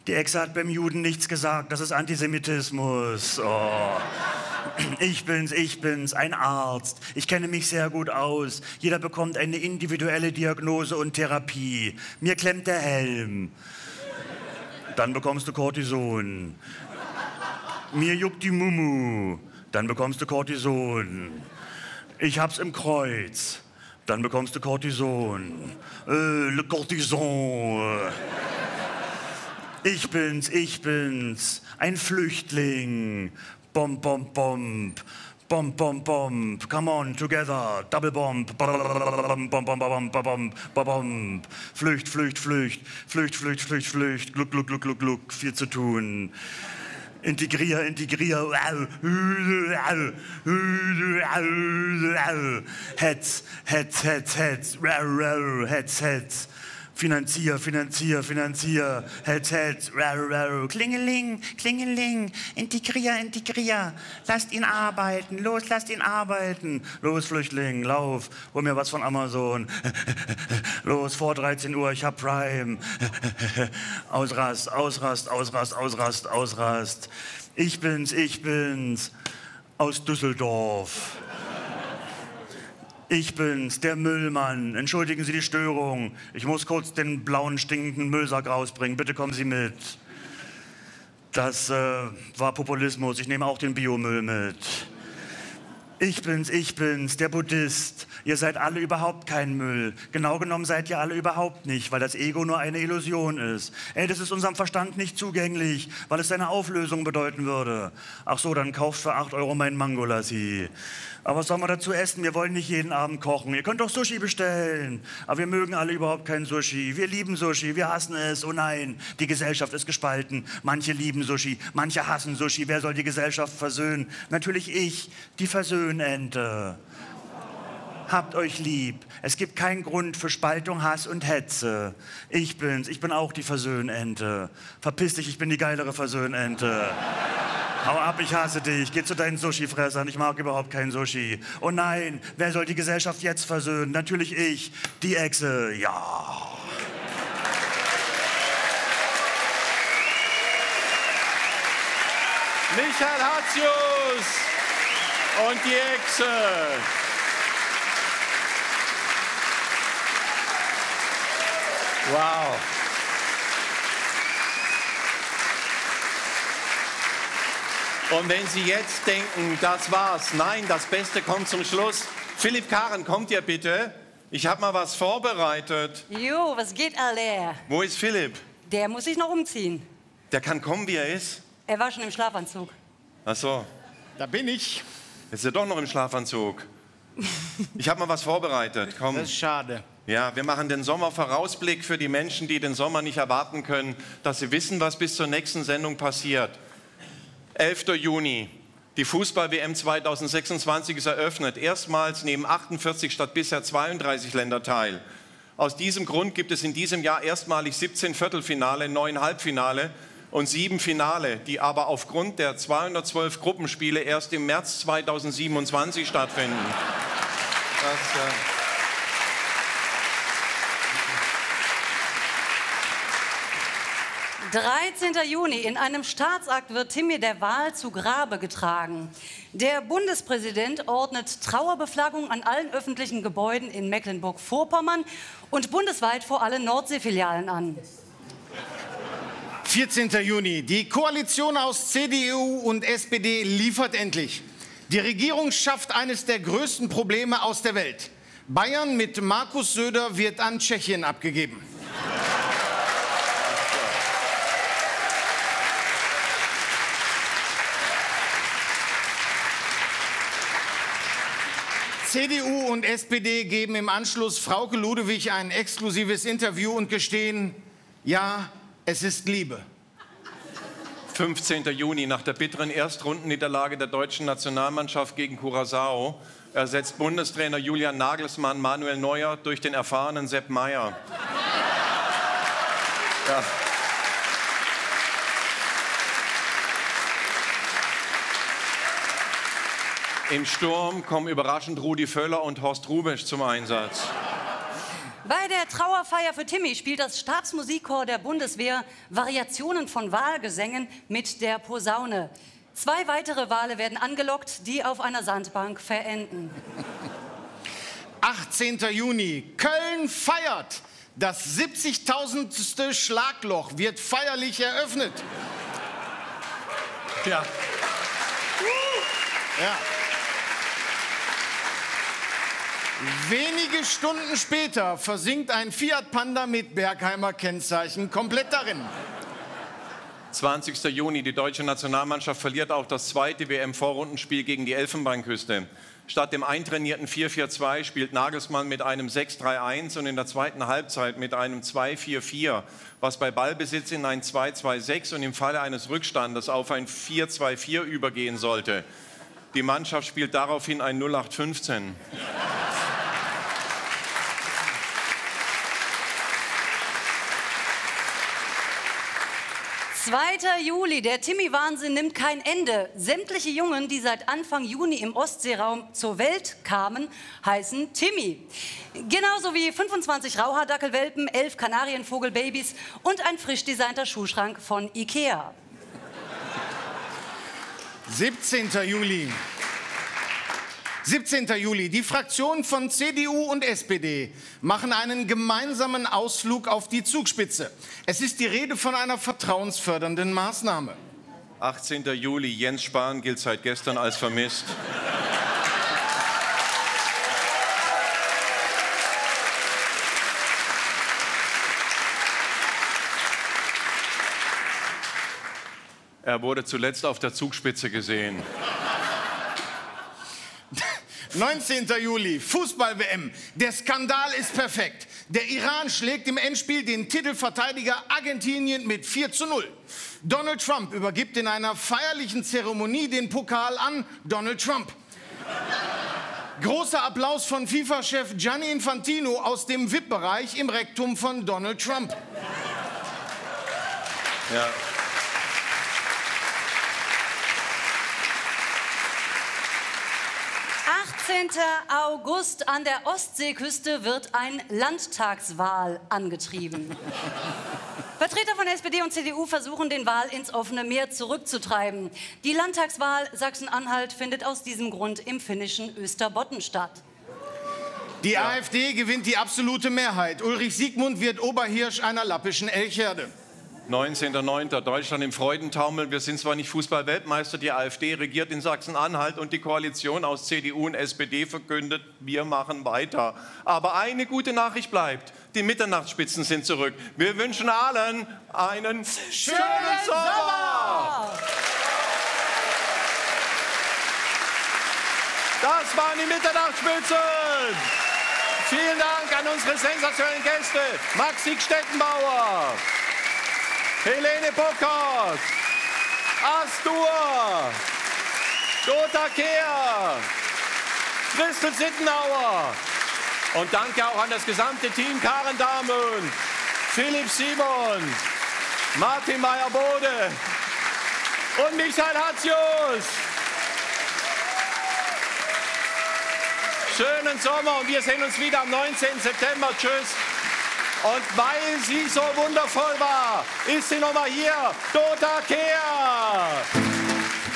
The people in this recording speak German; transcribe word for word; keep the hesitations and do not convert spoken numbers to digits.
Die Echse hat beim Juden nichts gesagt, das ist Antisemitismus. Oh. Ich bin's, ich bin's, ein Arzt. Ich kenne mich sehr gut aus. Jeder bekommt eine individuelle Diagnose und Therapie. Mir klemmt der Helm. Dann bekommst du Cortison. Mir juckt die Mumu. Dann bekommst du Cortison. Ich hab's im Kreuz. Dann bekommst du Cortison. Äh, le Cortison. Ich bin's, ich bin's, ein Flüchtling. Bomb, bomb, bomb. Bomb, bomb, bomb. Come on, together. Double bomb. Bomb, bomb, bomb, bomb, bomb. Flücht, Flücht, Flücht. Flücht, Flücht, Flücht, Flücht. Gluck, gluck, gluck, gluck, gluck. Viel zu tun. Integrier, integrier. Hetz, Hetz, Hetz, Hetz. Hetz, Hetz. Finanzier, finanzier, finanzier. Hetz, Hetz. Klingeling, klingeling. Integrier, integrier. Lasst ihn arbeiten. Los, lasst ihn arbeiten. Los, Flüchtling, lauf. Hol mir was von Amazon. Los, vor dreizehn Uhr, ich hab Prime. Ausrast, Ausrast, Ausrast, Ausrast, Ausrast. Ich bin's, ich bin's. Aus Düsseldorf. Ich bin's, der Müllmann. Entschuldigen Sie die Störung. Ich muss kurz den blauen, stinkenden Müllsack rausbringen. Bitte kommen Sie mit. Das äh, war Populismus. Ich nehme auch den Biomüll mit. Ich bin's, ich bin's, der Buddhist. Ihr seid alle überhaupt kein Müll. Genau genommen seid ihr alle überhaupt nicht, weil das Ego nur eine Illusion ist. Ey, das ist unserem Verstand nicht zugänglich, weil es seine Auflösung bedeuten würde. Ach so, dann kauft für acht Euro meinen Mangolassi. Aber was sollen wir dazu essen? Wir wollen nicht jeden Abend kochen. Ihr könnt doch Sushi bestellen. Aber wir mögen alle überhaupt kein Sushi. Wir lieben Sushi, wir hassen es. Oh nein, die Gesellschaft ist gespalten. Manche lieben Sushi, manche hassen Sushi. Wer soll die Gesellschaft versöhnen? Natürlich ich, die Versöhnente. Habt euch lieb. Es gibt keinen Grund für Spaltung, Hass und Hetze. Ich bin's, ich bin auch die Versöhnente. Verpiss dich, ich bin die geilere Versöhnente. Hau ab, ich hasse dich. Geh zu deinen Sushi-Fressern. Ich mag überhaupt kein Sushi. Oh nein, wer soll die Gesellschaft jetzt versöhnen? Natürlich ich, die Echse. Ja. Michael Hatzius und die Echse. Wow. Und wenn Sie jetzt denken, das war's, nein, das Beste kommt zum Schluss. Philipp Karen, kommt ihr bitte? Ich habe mal was vorbereitet. Jo, was geht, Alter? Wo ist Philipp? Der muss sich noch umziehen. Der kann kommen, wie er ist? Er war schon im Schlafanzug. Ach so. Da bin ich. Jetzt ist er doch noch im Schlafanzug. Ich habe mal was vorbereitet. Komm. Das ist schade. Ja, wir machen den Sommervorausblick für die Menschen, die den Sommer nicht erwarten können, dass sie wissen, was bis zur nächsten Sendung passiert. elfter Juni, die Fußball-W M zweitausendsechsundzwanzig ist eröffnet. Erstmals nehmen achtundvierzig statt bisher zweiunddreißig Länder teil. Aus diesem Grund gibt es in diesem Jahr erstmalig siebzehn Viertelfinale, neun Halbfinale und sieben Finale, die aber aufgrund der zweihundertzwölf Gruppenspiele erst im März zweitausendsiebenundzwanzig stattfinden. Das, äh dreizehnter Juni. In einem Staatsakt wird Timmy der Wahl zu Grabe getragen. Der Bundespräsident ordnet Trauerbeflaggung an allen öffentlichen Gebäuden in Mecklenburg-Vorpommern und bundesweit vor allen Nordseefilialen an. vierzehnter Juni. Die Koalition aus C D U und S P D liefert endlich. Die Regierung schafft eines der größten Probleme aus der Welt. Bayern mit Markus Söder wird an Tschechien abgegeben. C D U und S P D geben im Anschluss Frauke Ludewig ein exklusives Interview und gestehen, ja, es ist Liebe. fünfzehnter Juni, nach der bitteren Erstrundenniederlage der deutschen Nationalmannschaft gegen Curaçao ersetzt Bundestrainer Julian Nagelsmann Manuel Neuer durch den erfahrenen Sepp Maier. Ja. Im Sturm kommen überraschend Rudi Völler und Horst Rubesch zum Einsatz. Bei der der Trauerfeier für Timmy spielt das Staatsmusikchor der Bundeswehr Variationen von Wahlgesängen mit der Posaune. Zwei weitere Wale werden angelockt, die auf einer Sandbank verenden. achtzehnter Juni. Köln feiert. Das siebzigtausendste Schlagloch wird feierlich eröffnet. Ja. Ja. Wenige Stunden später versinkt ein Fiat Panda mit Bergheimer Kennzeichen komplett darin. zwanzigster Juni. Die deutsche Nationalmannschaft verliert auch das zweite W M-Vorrundenspiel gegen die Elfenbeinküste. Statt dem eintrainierten vier vier zwei spielt Nagelsmann mit einem sechs drei eins und in der zweiten Halbzeit mit einem zwei vier vier, was bei Ballbesitz in ein zwei zwei sechs und im Falle eines Rückstandes auf ein vier zwei vier übergehen sollte. Die Mannschaft spielt daraufhin ein null acht fünfzehn. zweiter Juli. Der Timmy-Wahnsinn nimmt kein Ende. Sämtliche Jungen, die seit Anfang Juni im Ostseeraum zur Welt kamen, heißen Timmy. Genauso wie fünfundzwanzig Rauhaardackelwelpen, elf Kanarienvogelbabys und ein frisch designter Schuhschrank von Ikea. siebzehnter Juli. siebzehnter Juli. Die Fraktionen von C D U und S P D machen einen gemeinsamen Ausflug auf die Zugspitze. Es ist die Rede von einer vertrauensfördernden Maßnahme. achtzehnter Juli. Jens Spahn gilt seit gestern als vermisst. Er wurde zuletzt auf der Zugspitze gesehen. neunzehnter Juli, Fußball-W M. Der Skandal ist perfekt. Der Iran schlägt im Endspiel den Titelverteidiger Argentinien mit vier zu null. Donald Trump übergibt in einer feierlichen Zeremonie den Pokal an Donald Trump. Großer Applaus von FIFA-Chef Gianni Infantino aus dem V I P-Bereich im Rektum von Donald Trump. Ja. achtzehnter August. An der Ostseeküste wird ein Landtagswal angetrieben. Vertreter von S P D und C D U versuchen, den Wal ins offene Meer zurückzutreiben. Die Landtagswahl Sachsen-Anhalt findet aus diesem Grund im finnischen Österbotten statt. Die ja. AfD gewinnt die absolute Mehrheit. Ulrich Siegmund wird Oberhirsch einer lappischen Elchherde. neunzehnter neunter. Deutschland im Freudentaumel. Wir sind zwar nicht Fußball-Weltmeister, die AfD regiert in Sachsen-Anhalt und die Koalition aus C D U und S P D verkündet, wir machen weiter. Aber eine gute Nachricht bleibt. Die Mitternachtsspitzen sind zurück. Wir wünschen allen einen schönen, schönen Sommer! Das waren die Mitternachtsspitzen! Vielen Dank an unsere sensationellen Gäste. Maxi Stettenbauer, Helene Bockert, Astur, Dota Kehr, Christel Sittenauer. Und danke auch an das gesamte Team Karen Dahmen, Philipp Simon, Martin Meyer-Bode und Michael Hatzius. Schönen Sommer und wir sehen uns wieder am neunzehnten September. Tschüss. Und weil sie so wundervoll war, ist sie nochmal hier, Dota Kehr.